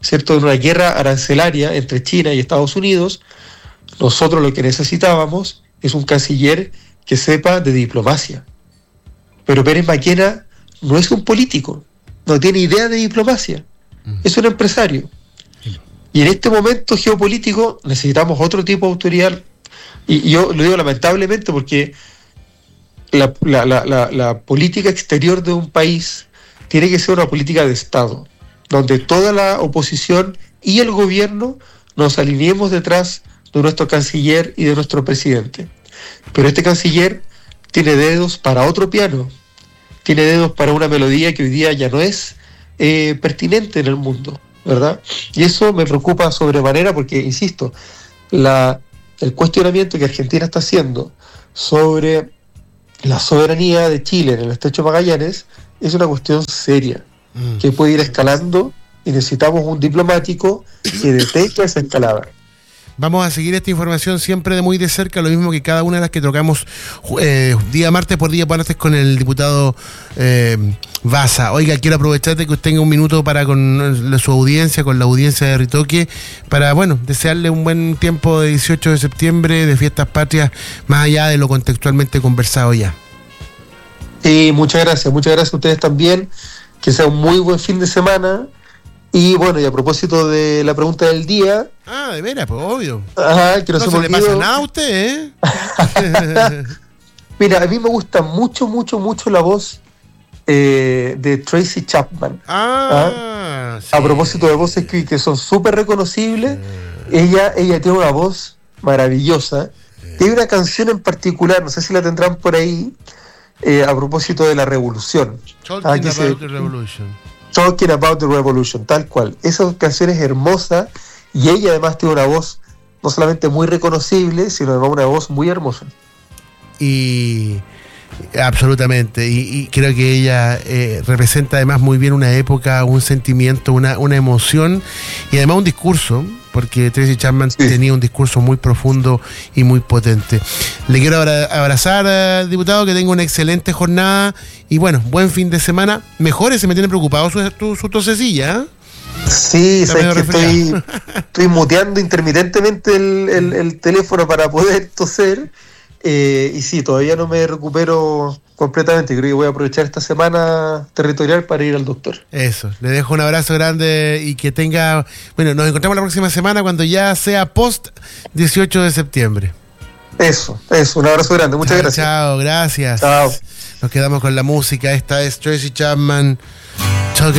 ¿cierto?, en una guerra arancelaria entre China y Estados Unidos, nosotros lo que necesitábamos es un canciller que sepa de diplomacia. Pero Pérez Maquena no es un político, no tiene idea de diplomacia, es un empresario. Y en este momento geopolítico necesitamos otro tipo de autoridad, y yo lo digo lamentablemente porque la política exterior de un país tiene que ser una política de Estado, donde toda la oposición y el gobierno nos alineemos detrás de nuestro canciller y de nuestro presidente. Pero este canciller tiene dedos para otro piano, tiene dedos para una melodía que hoy día ya no es pertinente en el mundo, ¿verdad? Y eso me preocupa sobremanera porque, insisto, el cuestionamiento que Argentina está haciendo sobre la soberanía de Chile en el Estrecho de Magallanes es una cuestión seria, que puede ir escalando y necesitamos un diplomático que detecte esa escalada. Vamos a seguir esta información siempre de muy de cerca, lo mismo que cada una de las que tocamos día martes por martes con el diputado Baza. Oiga, quiero aprovechar de que usted tenga un minuto para con su audiencia, con la audiencia de Ritoque, para, desearle un buen tiempo de 18 de septiembre, de fiestas patrias, más allá de lo contextualmente conversado ya. Sí, muchas gracias a ustedes también, que sea un muy buen fin de semana. Y y a propósito de la pregunta del día... Ah, de veras, pues obvio. Ajá, que no se me le pasa nada a usted, ¿eh? Mira, a mí me gusta mucho la voz de Tracy Chapman. Sí. A propósito de voces que son súper reconocibles, ella tiene una voz maravillosa. Y hay una canción en particular, no sé si la tendrán por ahí, a propósito de la revolución. Talking about the revolution. Talking About the Revolution, tal cual. Esa canción es hermosa y ella además tiene una voz no solamente muy reconocible, sino además una voz muy hermosa. Y absolutamente, y creo que ella representa además muy bien una época, un sentimiento, una emoción y además un discurso, porque Tracy Chapman tenía un discurso muy profundo y muy potente. Le quiero abrazar, diputado, que tenga una excelente jornada y buen fin de semana. Mejore, se me tiene preocupado su tosecilla, ¿eh? Sí, sabes que estoy muteando intermitentemente el teléfono para poder toser. Y sí, todavía no me recupero completamente. Creo que voy a aprovechar esta semana territorial para ir al doctor. Eso, le dejo un abrazo grande y que tenga... nos encontramos la próxima semana cuando ya sea post 18 de septiembre. Eso, un abrazo grande, muchas gracias. Chao, gracias. Chao. Nos quedamos con la música, esta es Tracy Chapman.